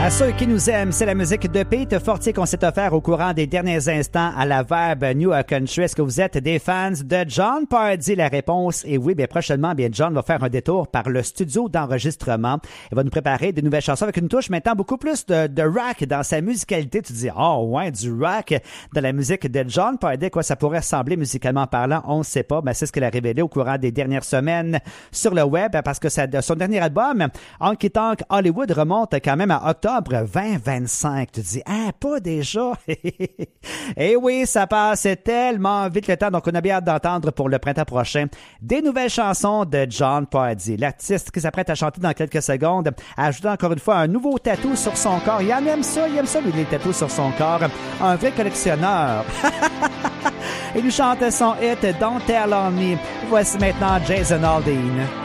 À ceux qui nous aiment, c'est la musique de Pete Fortier qu'on s'est offert au courant des derniers instants à la Verbe New Country. Est-ce que vous êtes des fans de Jon Pardi? La réponse est oui. Bien prochainement, bien Jon va faire un détour par le studio d'enregistrement. Il va nous préparer de nouvelles chansons avec une touche maintenant beaucoup plus de rock dans sa musicalité. Tu te dis, oh ouais, du rock dans la musique de Jon Pardi. Quoi ça pourrait ressembler musicalement parlant? On ne sait pas. Ben, c'est ce qu'il a révélé au courant des dernières semaines sur le web parce que son dernier album, Honky Tonk Hollywood, remonte quand même à octobre 2025. Tu te dis, ah, pas déjà? Eh oui, ça passe tellement vite le temps, donc on a bien hâte d'entendre pour le printemps prochain des nouvelles chansons de Jon Pardi. L'artiste qui s'apprête à chanter dans quelques secondes a ajouté encore une fois un nouveau tatou sur son corps. Il aime ça, lui, les tatous sur son corps. Un vrai collectionneur. Il nous chante son hit Don't Tell On Me. Voici maintenant Jason Aldean.